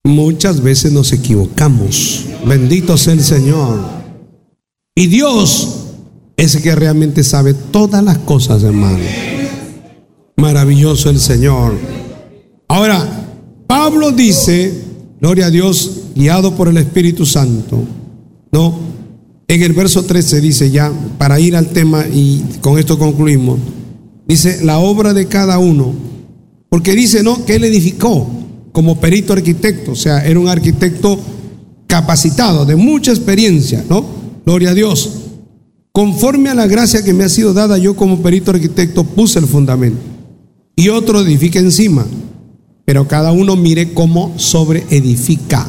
Muchas veces nos equivocamos. Bendito sea el Señor. Y Dios es el que realmente sabe todas las cosas, hermano. Maravilloso el Señor. Ahora, Pablo dice, gloria a Dios, guiado por el Espíritu Santo, ¿no? En el verso 13 dice, ya para ir al tema y con esto concluimos, dice la obra de cada uno, porque dice, ¿no?, que él edificó como perito arquitecto, o sea, era un arquitecto capacitado, de mucha experiencia, ¿no? Gloria a Dios. Conforme a la gracia que me ha sido dada, yo como perito arquitecto puse el fundamento y otro edifica encima, pero cada uno mire cómo sobreedifica.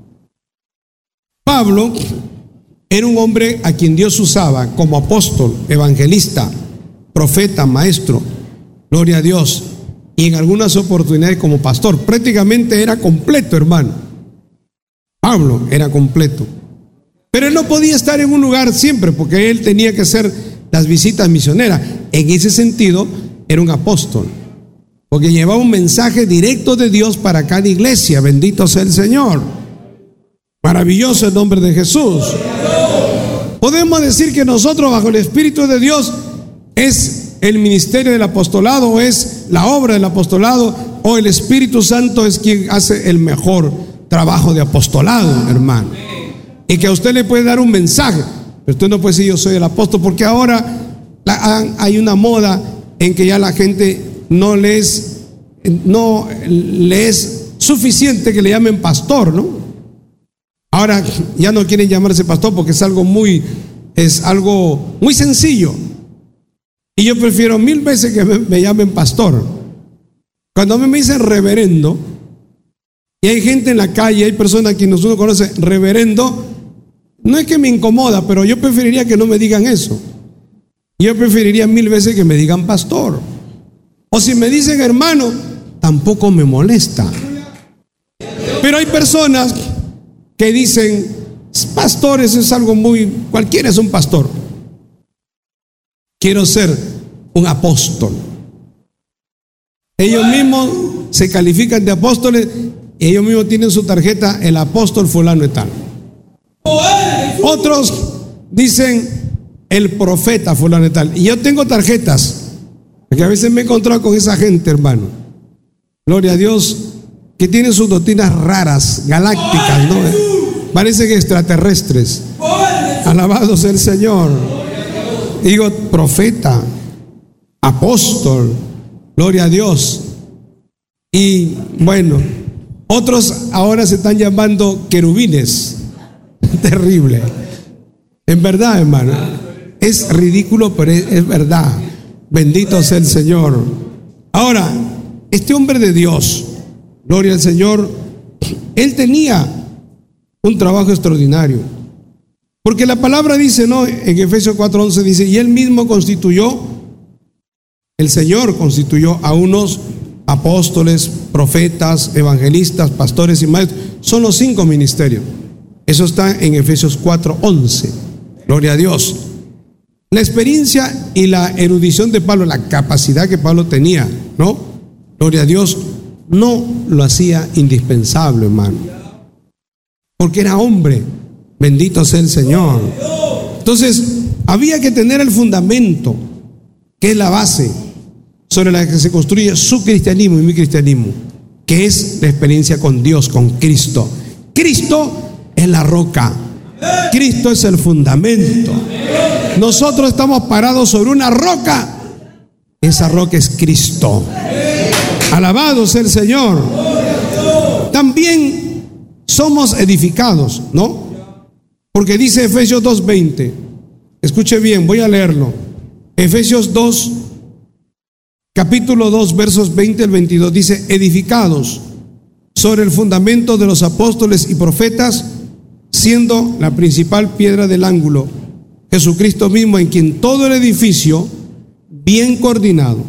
Pablo era un hombre a quien Dios usaba como apóstol, evangelista, profeta, maestro, gloria a Dios, y en algunas oportunidades como pastor. Prácticamente era completo, hermano. Pablo era completo. Pero él no podía estar en un lugar siempre, porque él tenía que hacer las visitas misioneras. En ese sentido, era un apóstol, porque llevaba un mensaje directo de Dios para cada iglesia. Bendito sea el Señor. Maravilloso el nombre de Jesús. Podemos decir que nosotros, bajo el Espíritu de Dios, es el ministerio del apostolado, o es la obra del apostolado, o el Espíritu Santo es quien hace el mejor trabajo de apostolado, hermano. Y que a usted le puede dar un mensaje, pero usted no puede decir yo soy el apóstol, porque ahora hay una moda en que ya la gente no le es suficiente que le llamen pastor, ¿no? Ahora ya no quieren llamarse pastor porque es algo muy sencillo. Y yo prefiero 1000 veces que me llamen pastor. Cuando me dicen reverendo, y hay gente en la calle, hay personas que uno conoce, reverendo, no es que me incomoda, pero yo preferiría que no me digan eso. Yo preferiría 1000 veces que me digan pastor. O si me dicen hermano, tampoco me molesta. Pero hay personas que dicen, pastores es algo cualquiera es un pastor. Quiero ser un apóstol. Ellos mismos se califican de apóstoles y ellos mismos tienen su tarjeta, el apóstol fulano y tal. Otros dicen el profeta fulano y tal. Y yo tengo tarjetas, porque a veces me he encontrado con esa gente, hermano, gloria a Dios, que tienen sus doctrinas raras, galácticas, ¿no? Parecen extraterrestres. Alabado sea el Señor. Digo, profeta, apóstol, gloria a Dios. Y bueno, otros ahora se están llamando querubines. Terrible. En verdad, hermano, es ridículo, pero es verdad. Bendito sea el Señor. Ahora, este hombre de Dios, gloria al Señor, él tenía un trabajo extraordinario. Porque la palabra dice, ¿no? En Efesios 4:11 dice, y él mismo el Señor constituyó a unos apóstoles, profetas, evangelistas, pastores y maestros. Son los 5 ministerios. Eso está en Efesios 4:11. Gloria a Dios. La experiencia y la erudición de Pablo, la capacidad que Pablo tenía, ¿no? Gloria a Dios, no lo hacía indispensable, hermano. Porque era hombre. Bendito sea el Señor. Entonces, había que tener el fundamento, que es la base sobre la que se construye su cristianismo y mi cristianismo, que es la experiencia con Dios, con Cristo. Cristo es la roca. Cristo es el fundamento. Nosotros estamos parados sobre una roca. Esa roca es Cristo. Alabado sea el Señor. También somos edificados, ¿no? Porque dice Efesios 2:20. Escuche bien, voy a leerlo. Efesios 2, capítulo 2, versos 20 al 22. Dice, edificados sobre el fundamento de los apóstoles y profetas, siendo la principal piedra del ángulo Jesucristo mismo, en quien todo el edificio, bien coordinado,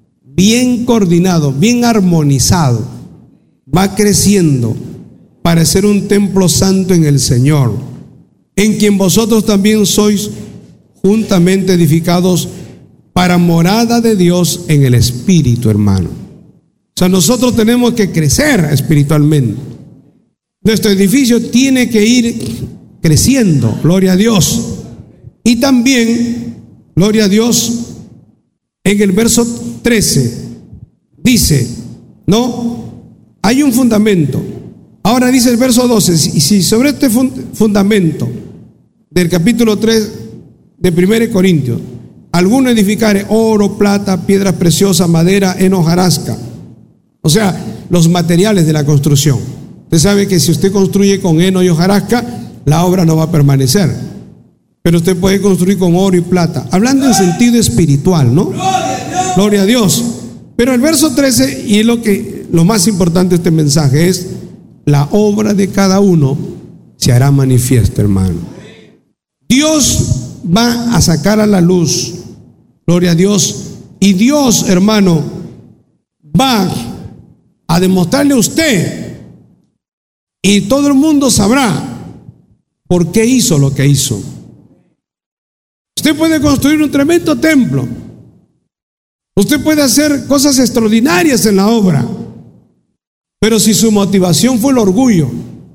bien armonizado, va creciendo para ser un templo santo en el Señor, en quien vosotros también sois juntamente edificados para morada de Dios en el Espíritu, hermano. O sea, nosotros tenemos que crecer espiritualmente. Nuestro edificio tiene que ir creciendo, gloria a Dios. Y también, gloria a Dios, en el verso 13 dice, ¿no? Hay un fundamento. Ahora dice el verso 12, y si sobre este fundamento del capítulo 3 de 1 Corintios, alguno edificare oro, plata, piedras preciosas, madera, heno, hojarasca, o sea, los materiales de la construcción. Usted sabe que si usted construye con heno y hojarasca, la obra no va a permanecer. Pero usted puede construir con oro y plata, hablando en sentido espiritual, ¿no? Gloria a Dios. Pero el verso 13, y es lo más importante de este mensaje, es la obra de cada uno se hará manifiesta, hermano. Dios va a sacar a la luz, gloria a Dios, y Dios, hermano, va a demostrarle a usted, y todo el mundo sabrá por qué hizo lo que hizo. Usted puede construir un tremendo templo, usted puede hacer cosas extraordinarias en la obra, pero si su motivación fue el orgullo,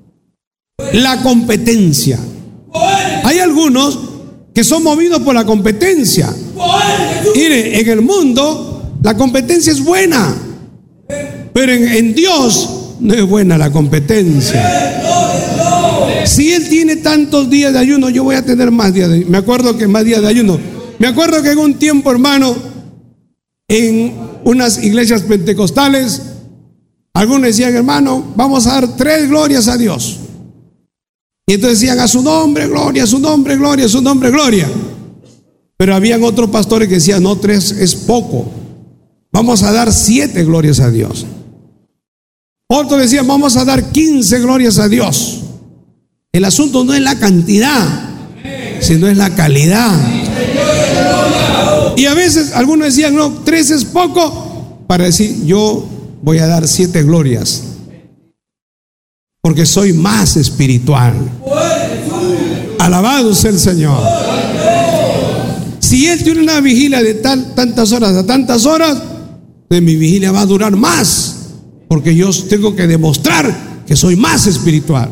la competencia. Hay algunos que son movidos por la competencia. Mire, en el mundo la competencia es buena, pero en Dios no es buena la competencia. Si Él tiene tantos días de ayuno, yo voy a tener más días de ayuno. Me acuerdo que más días de ayuno. Me acuerdo que en un tiempo, hermano, en unas iglesias pentecostales, algunos decían, hermano, vamos a dar 3 glorias a Dios. Y entonces decían, a su nombre, gloria, a su nombre, gloria, a su nombre, gloria. Pero habían otros pastores que decían, no, 3 es poco. Vamos a dar 7 glorias a Dios. Otros decían, vamos a dar 15 glorias a Dios. El asunto no es la cantidad, sino es la calidad. Y a veces algunos decían, no, 3 es poco, para decir, yo voy a dar 7 glorias, porque soy más espiritual. Alabado sea el Señor. Si Él tiene una vigilia de tantas horas a tantas horas, pues mi vigilia va a durar más, porque yo tengo que demostrar que soy más espiritual.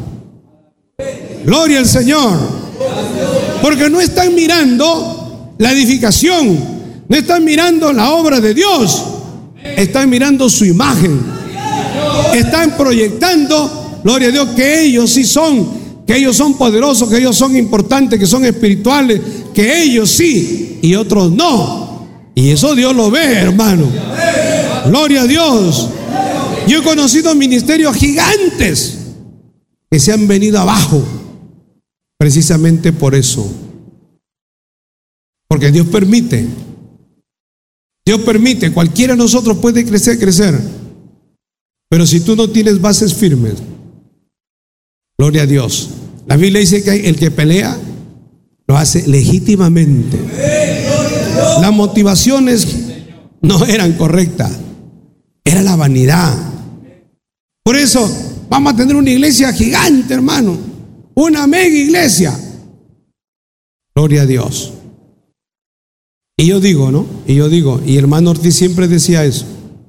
Gloria al Señor. Porque no están mirando la edificación, no están mirando la obra de Dios, están mirando su imagen, están proyectando, gloria a Dios, que ellos sí son, que ellos son poderosos, que ellos son importantes, que son espirituales, que ellos sí y otros no. Y eso Dios lo ve, hermano. Gloria a Dios. Yo he conocido ministerios gigantes que se han venido abajo precisamente por eso. Porque Dios permite. Dios permite. Cualquiera de nosotros puede crecer. Pero si tú no tienes bases firmes, gloria a Dios. La Biblia dice que el que pelea lo hace legítimamente. Las motivaciones no eran correctas. Era la vanidad. Por eso vamos a tener una iglesia gigante, hermano. Una mega iglesia. Gloria a Dios. Y yo digo, ¿no? Y hermano Ortiz siempre decía eso.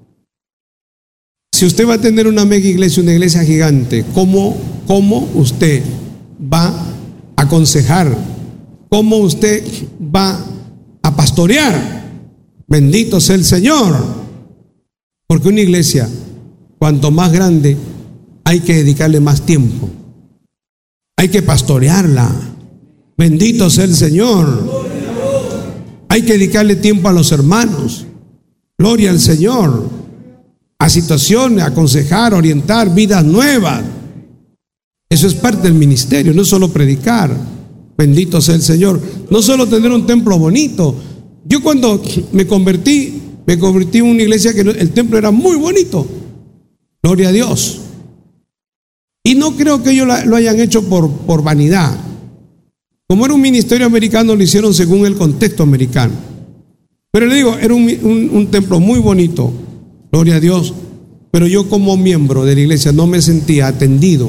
Si usted va a tener una mega iglesia, una iglesia gigante, ¿cómo usted va a aconsejar? ¿Cómo usted va a pastorear? Bendito sea el Señor. Porque una iglesia, cuanto más grande, hay que dedicarle más tiempo. Hay que pastorearla. Bendito sea el Señor. Hay que dedicarle tiempo a los hermanos. Gloria al Señor. A situaciones, aconsejar, orientar, vidas nuevas. Eso es parte del ministerio, no es solo predicar. Bendito sea el Señor. No solo tener un templo bonito. Yo cuando me convertí en una iglesia que el templo era muy bonito. Gloria a Dios. Y no creo que ellos lo hayan hecho por vanidad. Como era un ministerio americano, lo hicieron según el contexto americano. Pero le digo, era un templo muy bonito. Gloria a Dios. Pero yo como miembro de la iglesia no me sentía atendido.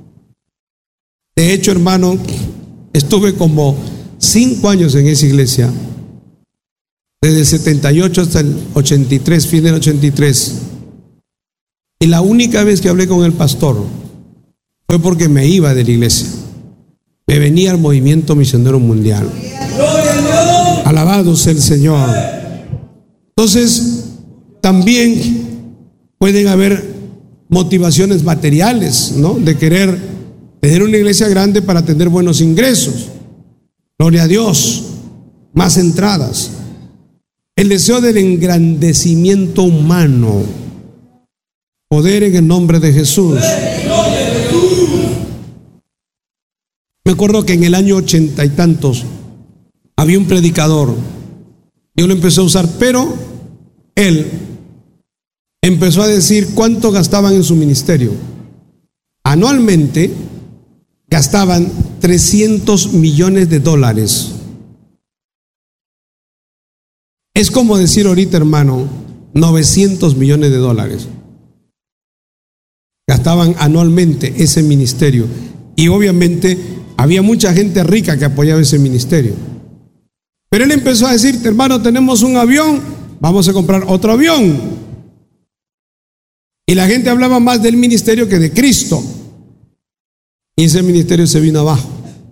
De hecho, hermano, estuve como 5 años en esa iglesia. Desde el 78 hasta el 83, fin del 83. Y la única vez que hablé con el pastor fue porque me iba de la iglesia. Me venía al movimiento misionero mundial. Alabado sea el Señor. Entonces, también pueden haber motivaciones materiales, ¿no? De querer tener una iglesia grande para tener buenos ingresos. Gloria a Dios. Más entradas. El deseo del engrandecimiento humano. Poder en el nombre de Jesús. Me acuerdo que en el año 80 y tantos había un predicador. Yo lo empecé a usar, pero él empezó a decir cuánto gastaban en su ministerio. Anualmente gastaban $300 millones. Es como decir ahorita, hermano, $900 millones. Gastaban anualmente ese ministerio. Y obviamente había mucha gente rica que apoyaba ese ministerio. Pero él empezó a decir, hermano, tenemos un avión, vamos a comprar otro avión. Y la gente hablaba más del ministerio que de Cristo. Y ese ministerio se vino abajo.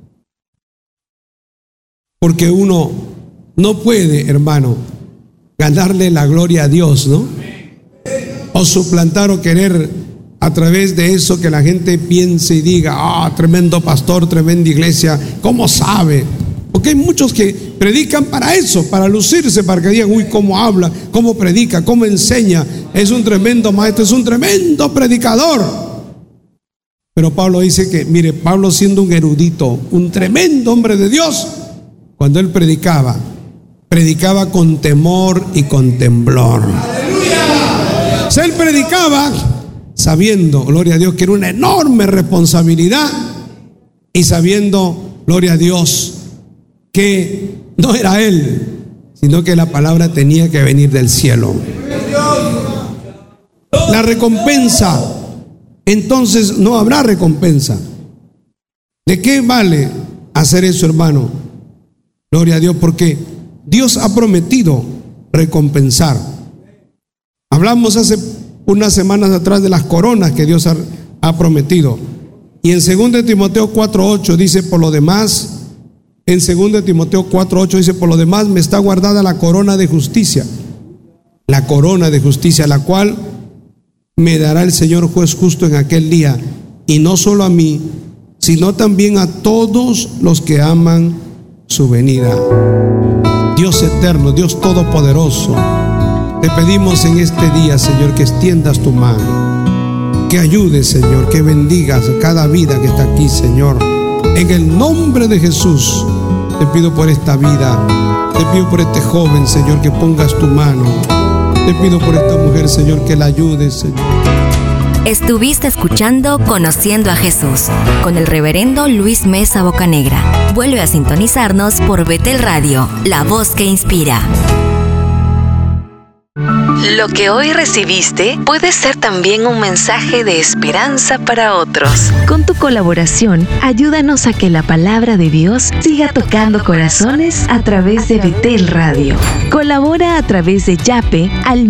Porque uno no puede, hermano, ganarle la gloria a Dios, ¿no? O suplantar o querer a través de eso que la gente piense y diga, tremendo pastor, tremenda iglesia, ¿cómo sabe? Porque hay muchos que predican para eso, para lucirse, para que digan, uy, cómo habla, cómo predica, cómo enseña, es un tremendo maestro, es un tremendo predicador. Pero Pablo dice que, mire, Pablo siendo un erudito, un tremendo hombre de Dios, cuando él predicaba con temor y con temblor. O sea, él predicaba sabiendo, gloria a Dios, que era una enorme responsabilidad y sabiendo, gloria a Dios, que no era él, sino que la palabra tenía que venir del cielo. La recompensa, entonces no habrá recompensa. ¿De qué vale hacer eso, hermano? Gloria a Dios, porque Dios ha prometido recompensar. Hablamos hace unas semanas atrás de las coronas que Dios ha prometido. Y en 2 Timoteo 4:8 dice, por lo demás, en 2 Timoteo 4:8 dice, por lo demás me está guardada la corona de justicia. La corona de justicia, la cual me dará el Señor juez justo en aquel día. Y no solo a mí, sino también a todos los que aman su venida. Dios eterno, Dios todopoderoso, te pedimos en este día, Señor, que extiendas tu mano, que ayudes, Señor, que bendigas cada vida que está aquí, Señor. En el nombre de Jesús, te pido por esta vida, te pido por este joven, Señor, que pongas tu mano. Te pido por esta mujer, Señor, que la ayudes, Señor. Estuviste escuchando Conociendo a Jesús con el reverendo Luis Mesa Bocanegra. Vuelve a sintonizarnos por Betel Radio, la voz que inspira. Lo que hoy recibiste puede ser también un mensaje de esperanza para otros. Con tu colaboración, ayúdanos a que la palabra de Dios siga tocando corazones a través de Betel Radio. Colabora a través de Yape al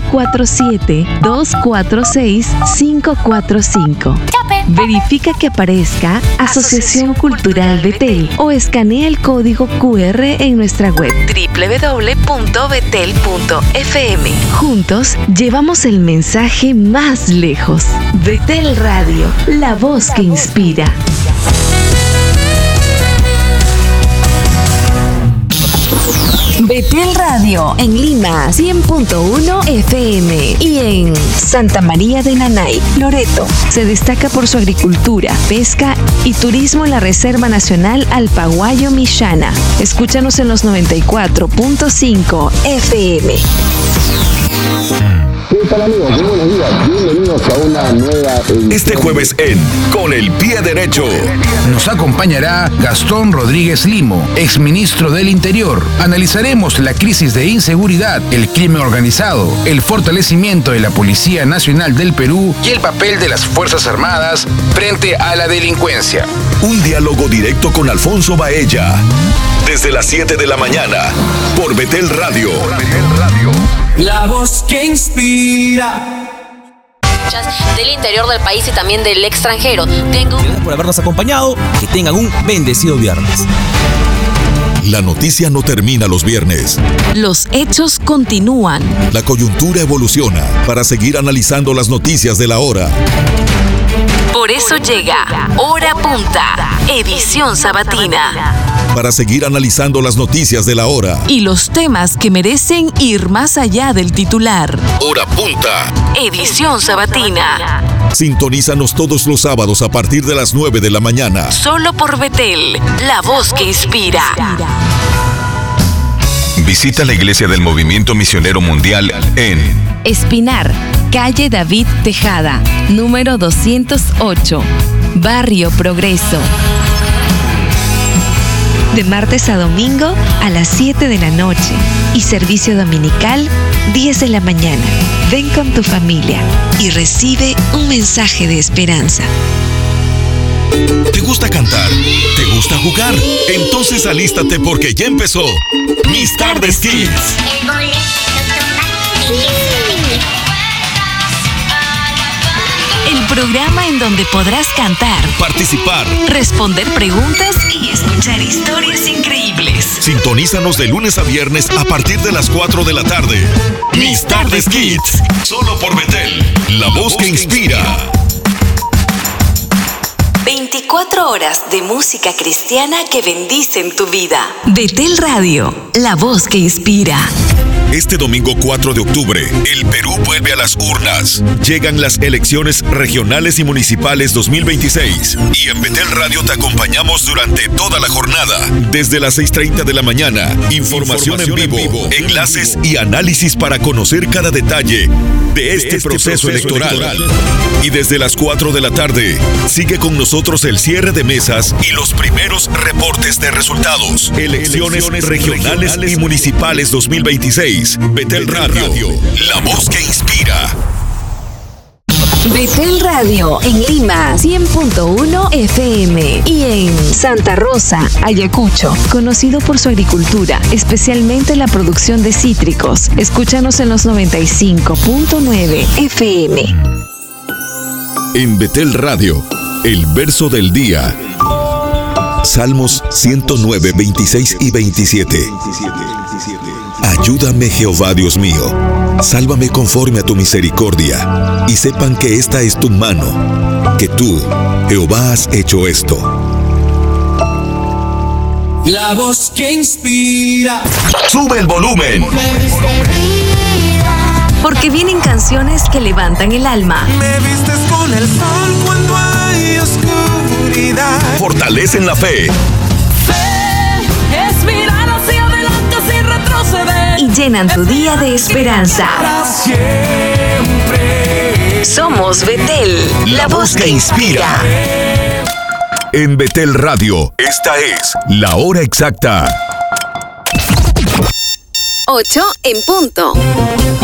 947-246-545. Verifica que aparezca Asociación Cultural Betel o escanea el código QR en nuestra web www.betel.fm. Juntos llevamos el mensaje más lejos. Betel Radio, la voz que inspira. Betel Radio en Lima 100.1 FM y en Santa María de Nanay, Loreto. Se destaca por su agricultura, pesca y turismo en la Reserva Nacional Alpaguayo Mishana. Escúchanos en los 94.5 FM. ¿Qué tal, amigos? Muy buenos días. Bienvenidos a una nueva edición. Este jueves en Con el Pie Derecho nos acompañará Gastón Rodríguez Limo, exministro del Interior. Analizaremos la crisis de inseguridad, el crimen organizado, el fortalecimiento de la Policía Nacional del Perú y el papel de las Fuerzas Armadas frente a la delincuencia. Un diálogo directo con Alfonso Baella. Desde las 7 de la mañana por Betel Radio. La voz que inspira. escuchas del interior del país y también del extranjero. Gracias por habernos acompañado. Que tengan un bendecido viernes. La noticia no termina los viernes. Los hechos continúan. La coyuntura evoluciona para seguir analizando las noticias de la hora. Por eso llega Hora Punta, edición sabatina. Para seguir analizando las noticias de la hora. Y los temas que merecen ir más allá del titular. Hora Punta, edición sabatina. sintonízanos todos los sábados a partir de las 9 de la mañana. Solo por Betel, la voz que inspira. Visita la iglesia del Movimiento Misionero Mundial en Espinar, calle David Tejada, número 208, Barrio Progreso. De martes a domingo a las 7 de la noche y servicio dominical 10 de la mañana. Ven con tu familia y recibe un mensaje de esperanza. ¿Te gusta cantar? ¿Te gusta jugar? Entonces alístate porque ya empezó Mis Tardes Kids. El programa en donde podrás cantar, participar, responder preguntas y escuchar historias increíbles. Sintonízanos de lunes a viernes a partir de las 4 de la tarde. Mis Tardes Kids. Solo por Betel, la voz que inspira. 24 horas de música cristiana que bendicen tu vida. Betel Radio, la voz que inspira. Este domingo 4 de octubre, el Perú vuelve a las urnas. Llegan las elecciones regionales y municipales 2026. Y en Betel Radio te acompañamos durante toda la jornada. Desde las 6:30 de la mañana, información en vivo, enlaces y análisis para conocer cada detalle de este proceso electoral. Y desde las 4 de la tarde, sigue con nosotros el cierre de mesas y los primeros reportes de resultados. Elecciones regionales y municipales 2026. Betel Radio, la voz que inspira. Betel Radio en Lima 100.1 FM y en Santa Rosa, Ayacucho, conocido por su agricultura, especialmente la producción de cítricos. Escúchanos en los 95.9 FM. En Betel Radio, el verso del día. Salmos 109, 26 y 27. Ayúdame, Jehová Dios mío, sálvame conforme a tu misericordia, y sepan que esta es tu mano, que tú, Jehová, has hecho esto. La voz que inspira. ¡Sube el volumen! Porque vienen canciones que levantan el alma. Me vistes con el sol cuando hay oscuridad. Fortalecen la fe. Es mirar hacia adelante sin retroceder. Y llenan tu día de esperanza. Para siempre. Somos Betel, la voz que inspira. En Betel Radio, esta es la hora exacta. 8 en punto.